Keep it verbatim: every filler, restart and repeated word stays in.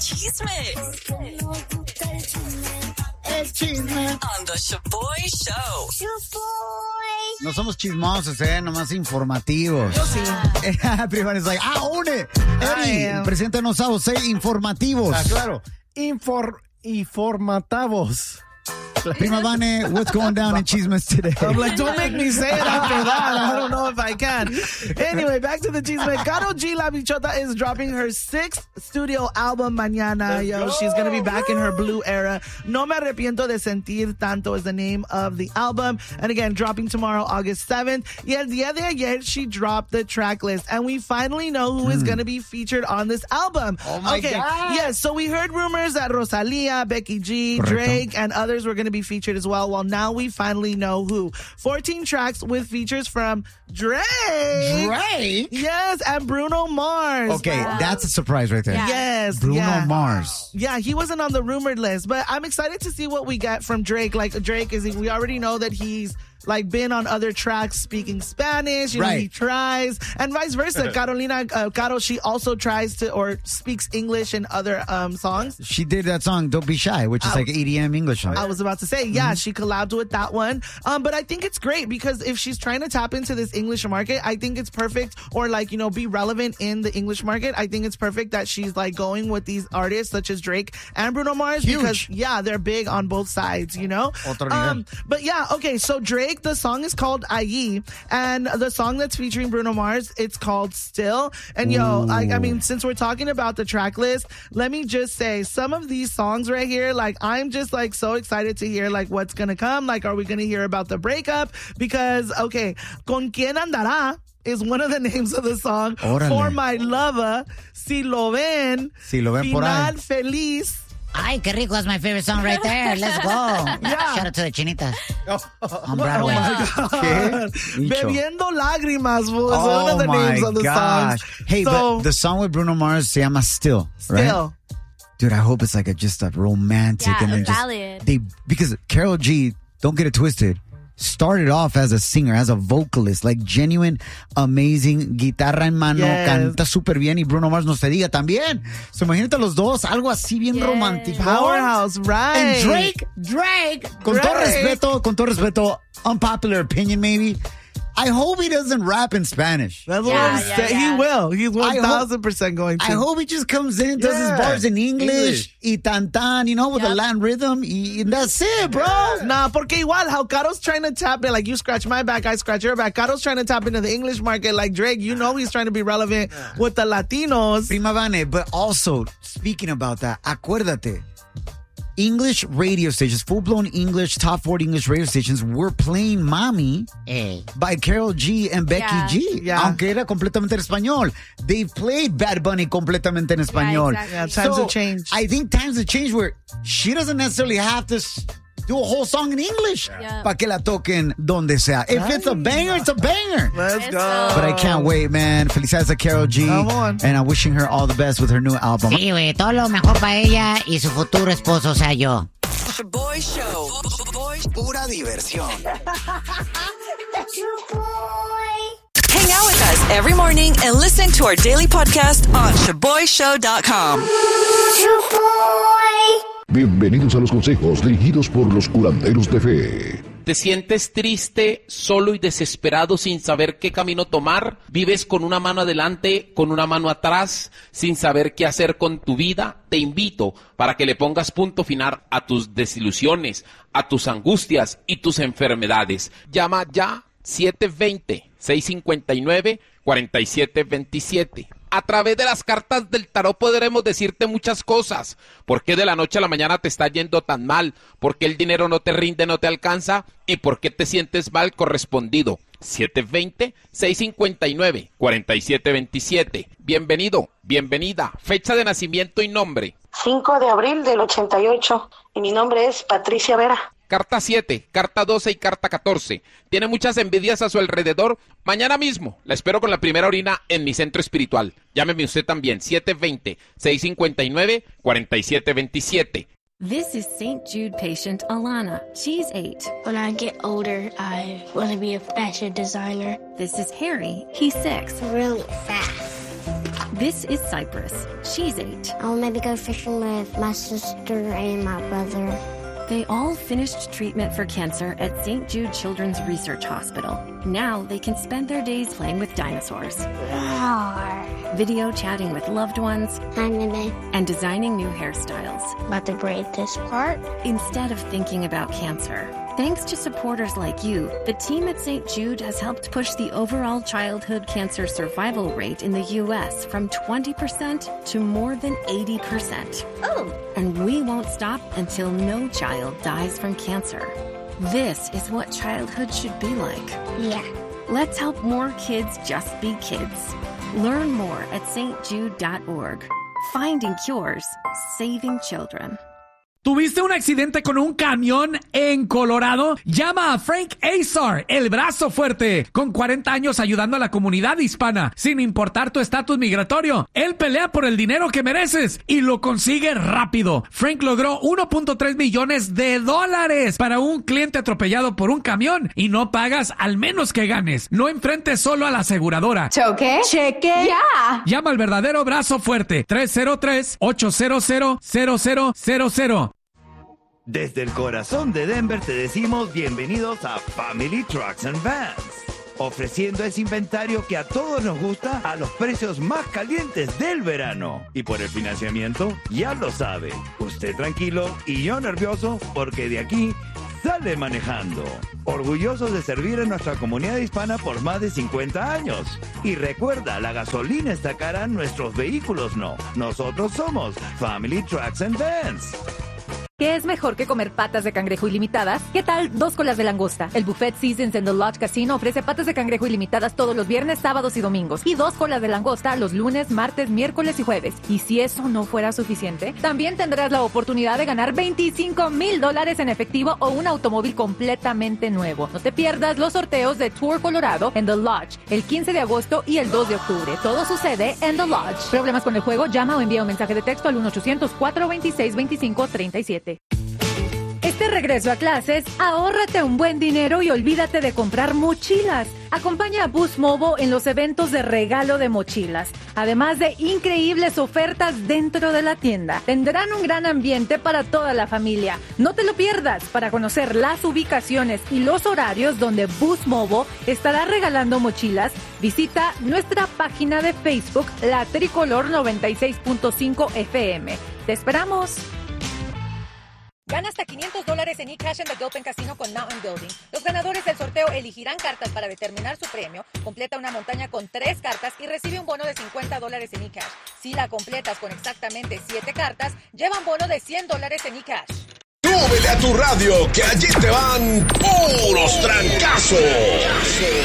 chisme. El chisme. On the Shaboy Show. Shaboy. No somos chismosos, eh, nomás informativos. Yo sí. Everyone is like, I own it. Eddie, el presidente no sabe ser informativos. Ah, claro. Infor informatavos. Prima Vane, what's going down in Chismes today? I'm like, don't make me say it after that. I don't know if I can. Anyway, back to the Chisme. Karol G La Bichota is dropping her sixth studio album mañana. Yo, she's going to be back in her blue era. No Me Arrepiento de Sentir Tanto is the name of the album. And again, dropping tomorrow, August seventh. Y el día de ayer, she dropped the track list. And we finally know who mm. is going to be featured on this album. Oh, my okay. God. Yes, so we heard rumors that Rosalia, Becky G, Correcto. Drake, and others were going to be featured as well. Well, now we finally know who. fourteen tracks with features from Drake. Drake? Yes, and Bruno Mars. Okay, wow. That's a surprise right there. Yeah. Yes. Bruno yeah. Mars. Yeah, he wasn't on the rumored list, but I'm excited to see what we get from Drake. Like, Drake is, we already know that he's like been on other tracks speaking Spanish, you know, right. he tries, and vice versa. Carolina, uh, Karol, she also tries to, or speaks English in other um, songs. She did that song, Don't Be Shy, which is I, like E D M English song. I was about to say, yeah, mm-hmm. she collabed with that one. Um, but I think it's great because if she's trying to tap into this English market, I think it's perfect, or like, you know, be relevant in the English market. I think it's perfect that she's like going with these artists such as Drake and Bruno Mars. Huge. Because, yeah, they're big on both sides, you know? Um, but yeah, okay, so Drake, the song is called Allí, and the song that's featuring Bruno Mars, it's called Still. And yo, I, I mean, since we're talking about the track list, let me just say some of these songs right here, like I'm just like so excited to hear like what's gonna come. Like, are we gonna hear about the breakup? Because, okay, Con Quien Andará is one of the names of the song. Órale. For My Lover, Si Lo Ven, Si Lo Ven Final por ahí. Feliz. Ay, qué rico. That's my favorite song right there. Let's go. Yeah. Shout out to the Chinitas. On Oh Broadway. my God. Bebiendo Lágrimas was oh one of the my names of the gosh. songs. Hey, so, but the song with Bruno Mars se llama Still, right? Still. Dude, I hope it's like a just a romantic Yeah, and then a just ballad. they because Karol G, don't get it twisted, started off as a singer, as a vocalist, like genuine, amazing, guitarra en mano, Yes. canta súper bien y Bruno Mars no se diga también. So imagínate los dos, algo así bien Yes. romántico. Powerhouse, right. And Drake, Drake, con todo Drake. respeto, con todo respeto, unpopular opinion maybe, I hope he doesn't rap in Spanish. That's Yeah, what I'm yeah, saying. yeah. He will. He's I one thousand percent going to. I hope he just comes in, does Yeah. his bars in English, English. y tan tan, you know, with Yep. a Latin rhythm, y, and that's it, bro. Nah, porque igual, how Karol's trying to tap in, like you scratch my back, I scratch your back. Karol's trying to tap into the English market like Drake. You know he's trying to be relevant with the Latinos. Prima Vane, but also, speaking about that, acuérdate, English radio stations, full-blown English, top forty English radio stations were playing Mami Hey. by Karol G and Becky Yeah. G. Yeah. Aunque era completamente en español. They've played Bad Bunny completamente en español. exactly. Yeah, times So, have changed. I think times have changed where she doesn't necessarily have to s- do a whole song in English Yeah. para que la toquen donde sea. If it's a banger, it's a banger. Let's Let's go. go. But I can't wait, man. Felicidades a Karol G. Come on. And I'm wishing her all the best with her new album. Sí, güey. Todo lo mejor para ella y su futuro esposo, o sea, yo. Shaboy Show. Pura diversión. Hang out with us every morning and listen to our daily podcast on shaboy show dot com. Bienvenidos a los consejos dirigidos por los curanderos de fe. ¿Te sientes triste, solo y desesperado sin saber qué camino tomar? ¿Vives con una mano adelante, con una mano atrás, sin saber qué hacer con tu vida? Te invito para que le pongas punto final a tus desilusiones, a tus angustias y tus enfermedades. Llama ya siete dos cero, seis cinco nueve, cuatro siete dos siete. A través de las cartas del tarot podremos decirte muchas cosas. ¿Por qué de la noche a la mañana te está yendo tan mal? ¿Por qué el dinero no te rinde, no te alcanza? ¿Y por qué te sientes mal correspondido? siete dos cero, seis cinco nueve, cuatro siete dos siete. Bienvenido, bienvenida. Fecha de nacimiento y nombre. cinco de abril del ochenta y ocho y mi nombre es Patricia Vera. Carta siete, carta doce y carta catorce. Tiene muchas envidias a su alrededor. Mañana mismo la espero con la primera orina en mi centro espiritual. Llámeme usted también, siete dos cero, seis cinco nueve, cuatro siete dos siete. This is Saint Jude patient Alana. She's eight. When I get older, I want to be a fashion designer. This is Harry. He's six. Really fast. This is Cypress. She's eight. I'll maybe go fishing with my sister and my brother. They all finished treatment for cancer at Saint Jude Children's Research Hospital. Now they can spend their days playing with dinosaurs, Roar. video chatting with loved ones, Hi, Nene. and designing new hairstyles About to braid this part. instead of thinking about cancer. Thanks to supporters like you, the team at Saint Jude has helped push the overall childhood cancer survival rate in the U S from twenty percent to more than eighty percent. Oh. And we won't stop until no child dies from cancer. This is what childhood should be like. Yeah. Let's help more kids just be kids. Learn more at S T Jude dot org. Finding cures, saving children. ¿Tuviste un accidente con un camión en Colorado? Llama a Frank Azar, el brazo fuerte, con cuarenta años ayudando a la comunidad hispana, sin importar tu estatus migratorio. Él pelea por el dinero que mereces y lo consigue rápido. Frank logró uno punto tres millones de dólares para un cliente atropellado por un camión y no pagas al menos que ganes. No enfrentes solo a la aseguradora. ¿Choque? ¿Cheque? ¡Ya! Llama al verdadero brazo fuerte, tres cero tres, ocho cero cero, cero cero cero cero. Desde el corazón de Denver te decimos bienvenidos a Family Trucks and Vans, ofreciendo ese inventario que a todos nos gusta a los precios más calientes del verano. Y por el financiamiento, ya lo sabe, usted tranquilo y yo nervioso porque de aquí sale manejando. Orgullosos de servir a nuestra comunidad hispana por más de cincuenta años. Y recuerda, la gasolina está cara, nuestros vehículos no. Nosotros somos Family Trucks and Vans. ¿Qué es mejor que comer patas de cangrejo ilimitadas? ¿Qué tal dos colas de langosta? El Buffet Seasons en The Lodge Casino ofrece patas de cangrejo ilimitadas todos los viernes, sábados y domingos. Y dos colas de langosta los lunes, martes, miércoles y jueves. Y si eso no fuera suficiente, también tendrás la oportunidad de ganar veinticinco mil dólares en efectivo o un automóvil completamente nuevo. No te pierdas los sorteos de Tour Colorado en The Lodge el quince de agosto y el dos de octubre. Todo sucede en The Lodge. ¿Problemas con el juego? Llama o envía un mensaje de texto al uno ochocientos, cuatro veintiséis, veinticinco treinta y siete. Este regreso a clases, ahórrate un buen dinero y olvídate de comprar mochilas. Acompaña a Boost Mobile en los eventos de regalo de mochilas, además de increíbles ofertas dentro de la tienda. Tendrán un gran ambiente para toda la familia. No te lo pierdas. Para conocer las ubicaciones y los horarios donde Boost Mobile estará regalando mochilas, visita nuestra página de Facebook, La Tricolor noventa y seis punto cinco F M. ¡Te esperamos! Gana hasta quinientos dólares en eCash en The Gilpin Casino con Mountain Building. Los ganadores del sorteo elegirán cartas para determinar su premio. Completa una montaña con tres cartas y recibe un bono de cincuenta dólares en eCash. Si la completas con exactamente siete cartas, lleva un bono de cien dólares en eCash. Súbele a tu radio, que allí te van puros trancazos.